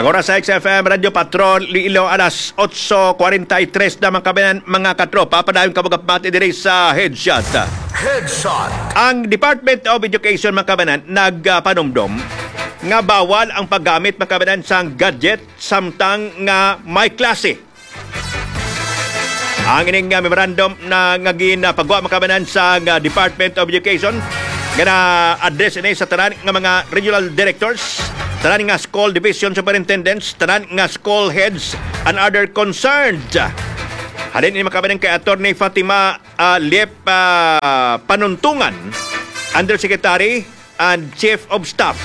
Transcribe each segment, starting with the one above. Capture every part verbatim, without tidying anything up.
Ang oras sa X F M Radio Patrol Iloilo alas otso kuwarenta y tres na mga kabayan, mga katropa. Padayon ka mga pati diri sa Headshot. Headshot. Ang Department of Education mga kabayan nagpanumdom nga bawal ang paggamit mga kabayan sa gadget samtang nga may klase. Ang ining uh, memorandum na nga ginapagawa mga kabayan sa uh, Department of Education nga na-address ini sa tanan nga mga regional directors, tanan nga school division superintendents, tanan nga school heads and other concerned. Halin ini makabayan kay Attorney Fatima uh, Liep uh, Panuntungan, Undersecretary and Chief of Staff.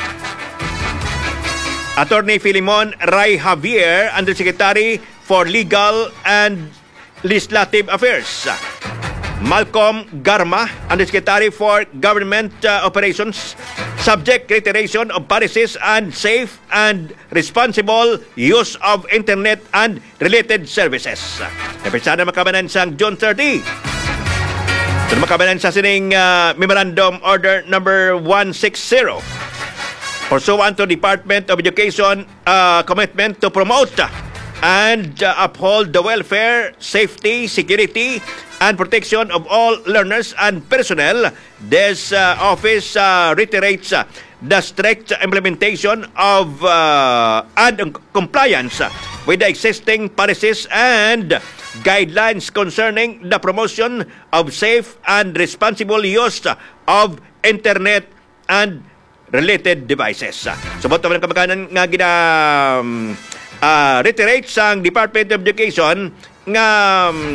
Attorney Filimon Ray Javier, Undersecretary for Legal and Legislative Affairs. Malcolm Garma, Undersecretary for Government uh, Operations, subject reiteration of policies and safe and responsible use of Internet and related services. Napisana makabanan sa June thirtieth. Ito makabanan sa sining uh, Memorandum Order number one sixty. Pursuant to Department of Education uh, commitment to promote and uh, uphold the welfare, safety, security, and protection of all learners and personnel, this uh, office uh, reiterates uh, the strict implementation of uh, and compliance with the existing policies and guidelines concerning the promotion of safe and responsible use of Internet and related devices. Subot naman ang kamakanan nga gina um, uh, reiterate sa Department of Education nga um,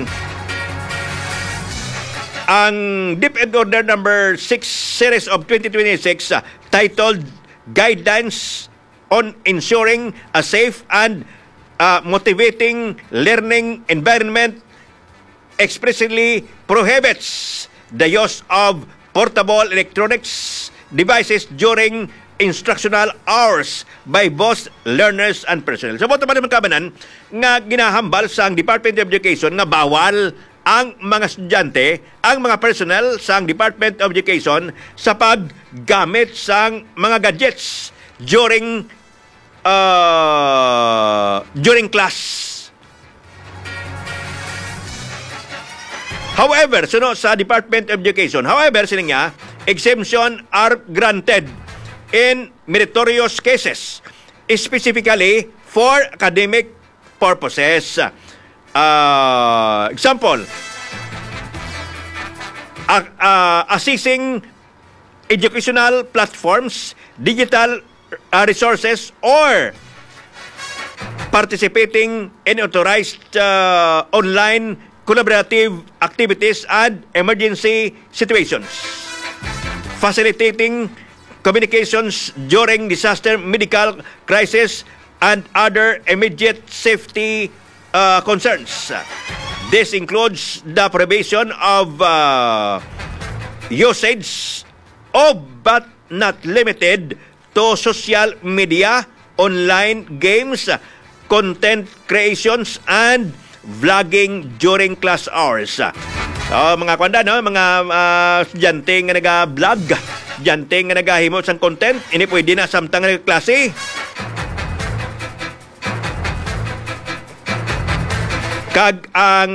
ang D E P E D Order number six series of twenty twenty-six uh, titled Guidelines on Ensuring a Safe and uh, Motivating Learning Environment expressly prohibits the use of portable electronics devices during instructional hours by both learners and personnel. So, buto pa naman kabanan nga ginahambal sa Department of Education nga bawal ang mga estudyante, ang mga personnel sa Department of Education sa paggamit sa mga gadgets during uh, during class. However, suno sa Department of Education, however, sining nga, exemption are granted in meritorious cases, specifically for academic purposes. Uh, example, uh, uh, assessing educational platforms, digital uh, resources, or participating in authorized uh, online collaborative activities and emergency situations, facilitating communications during disaster, medical crisis, and other immediate safety uh, concerns. This includes the prohibition of uh, usage of but not limited to social media, online games, content creations, and vlogging during class hours. So, mga kwanda, no? Mga uh, estudyante nga nag-vlog, estudyante nga nag-himo sang content, ini pwede na samtang nag-klase. Kag ang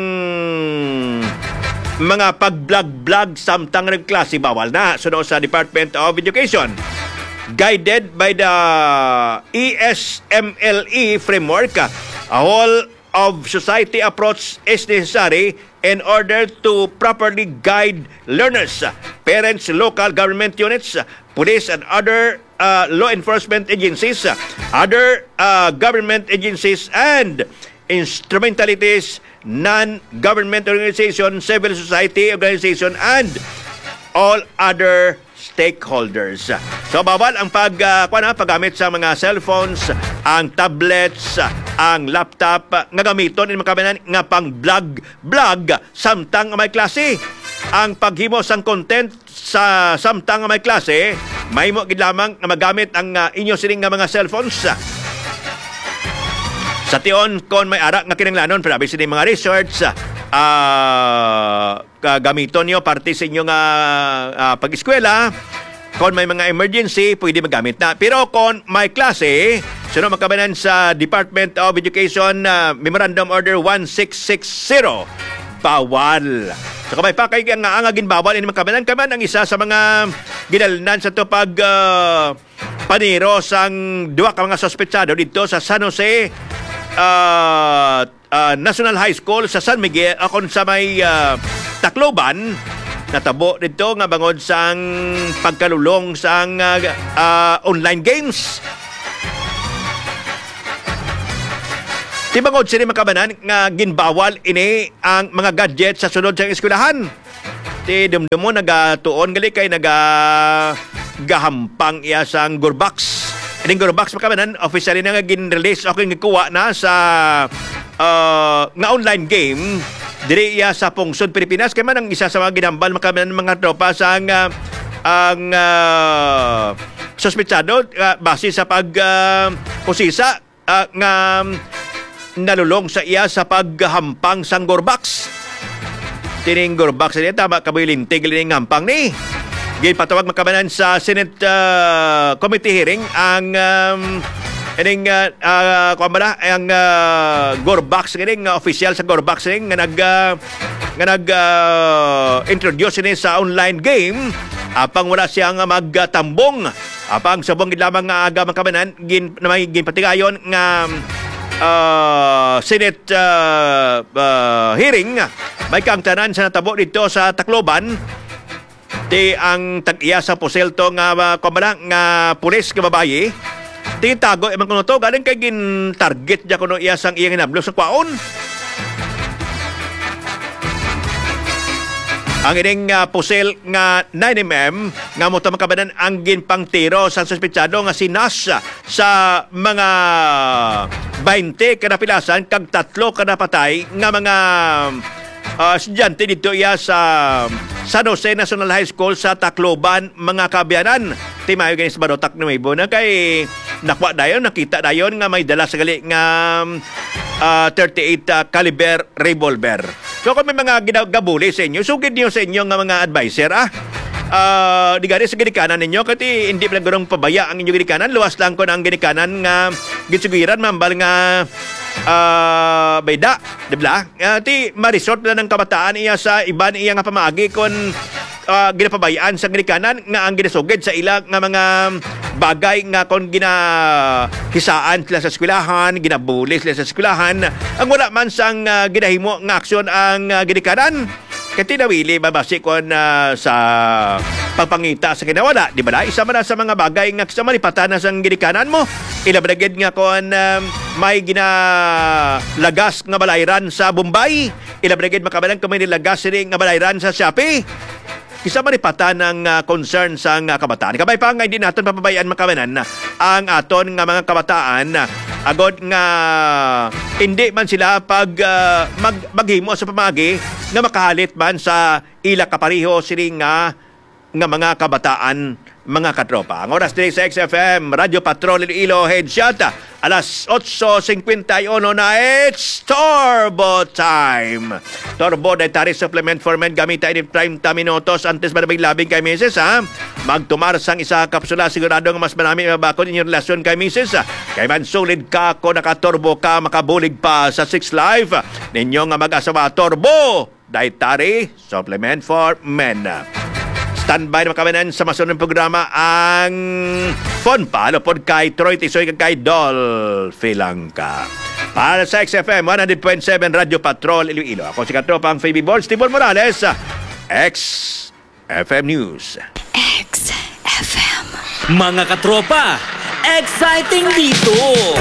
mga pag-vlog-vlog samtang nag-klase, bawal na. Suno sa Department of Education. Guided by the E S M L E framework, a whole of society approach is necessary in order to properly guide learners, parents, local government units, police, and other uh, law enforcement agencies, other uh, government agencies, and instrumentalities, non-government organizations, civil society organization, and all other stakeholders. So, bawal ang pag, uh, na, paggamit sa mga cellphones, ang tablets, ang laptop, nga gamiton in makabanan nga pang vlog-vlog samtang may klase. Ang paghimo sang content sa samtang may klase, may mo gid lamang nga magamit ang uh, inyo sining nga mga cellphones. Sa tion, kon may ara nga kinanglanon, parabi sining mga research, uh, gamiton nyo parte sa inyong uh, uh, pag-eskwela. Kung may mga emergency, pwede magamit na. Pero kung may klase, Sunod makabanan sa Department of Education uh, Memorandum Order one six six zero. Bawal. So kamay pa kay nga angagin bawal ini makabanan kaman ang isa sa mga ginalnan sa to pag uh, paniro sang duwa ka mga sospetsado dito sa San Jose uh, uh, National High School sa San Miguel akon sa may uh, Tacloban. Natabo dito nga bangod sang pagkalulong sang uh, uh, online games. Di bangod sila makabanan nga ginbawal ini ang mga gadget sa sunod sa eskwelahan. Di dumdumo nagatuon gali kay naga gahampang iya sang Gorbox. Ining Gorbox makabanan officially na nga gin-release o gikuha na sa uh, nga online game diri iya sa Pungsod, Pilipinas. Kaya man ang isa sa mga ginambal makabanan mga tropa sa ang uh, ang uh, sospetsado uh, base sa pag uh, kusisa uh, nga nalulong sa iya sa paghampang sang Gorbox. Tining Gorbox niya tama kaboy lintig lining hampang ni. Gay patawag makabanan sa Senate uh, Committee hearing ang um, ining uh, uh, kumara ang uh, Gorbox kining uh, official sa Gorbox ning nga nag uh, nga nag uh, introduce ni sa online game apang wala siyang magtambong apang sabong lamang nga aga makabanan gin namay ginpatigayon nga Uh, Senate uh, uh, hearing may kang tanan sa natabo dito sa Tacloban ti ang tag-iya sa poselto nga uh, kumala nga pulis nga babayi ti tago eman kuno to galing kay gin target ja kuno iya sang iyang hinablo sa kwaon. Ang ining uh, pusel nga nine millimeter nga mo makabanan ang ginpangtiro sa suspetsado nga si Nash sa mga twenty kada pilasan kag tatlo kada patay nga mga uh, estudyante dito iya sa San Jose National High School sa Tacloban mga kabiyanan. Timayo ganis barotak na may bona kay nakwa dayon nakita dayon nga may dala sa gali nga uh, thirty-eight uh, caliber revolver. So kung may mga ginagabuli sa inyo, sugid niyo sa inyo nga mga advisor, ah. Uh, di gani sa ginikanan ninyo, kasi hindi pala ganong pabaya ang inyong ginikanan. Luwas lang ko na ang ginikanan nga gisugiran, mambal nga uh, bayda, di ba? Uh, ti maresort na ng kabataan iya sa iban iya nga pamaagi kon uh, ginapabayaan sa ginikanan nga ang ginasugid sa ila nga mga bagay nga kon ginahisaan sila sa eskwelahan, ginabuli sila sa eskwelahan, ang wala man sang uh, ginahimo nga aksyon ang uh, ginikanan. Kaya tinawili, babasi kon uh, sa pagpangita sa kinawala. Di ba na? Isa man na sa mga bagay nga sa malipatan na sa ginikanan mo. Ilabragid nga kon uh, may ginalagas nga balayran sa Bombay. Ilabragid makabalang kung may nilagas nga balayran sa Shopee. Isa maripatan ng uh, concern sa uh, kabataan. Kabay pa nga hindi natin papabayaan makabanan na ang aton nga mga kabataan uh, agod nga hindi man sila pag uh, mag, maghimo sa pamagi nga makahalit man sa ila kapariho sining nga nga mga kabataan, mga katropa. Ang oras din sa X F M, Radio Patrol Iloilo Headshot, alas eight fifty-one na it's Turbo Time. Turbo Dietary Supplement for Men gamita in prime minutos antes ba labing kay Missus ha? Magtumar sang isa kapsula sigurado nga mas marami mabakon inyong relasyon kay Missus Kay man solid ka ko nakaturbo ka makabulig pa sa six Life ninyo nga mag-asawa. Turbo Dietary Supplement for Men. Standby na makabanan sa masunod programa ang phone palo pod kay Troy Tisoy kay Dol Filangka. Para sa X F M one hundred point seven Radio Patrol Iloilo. Ako si katropang Fabi Balls, Tibor Morales, X F M News. X F M. Mga katropa, exciting dito!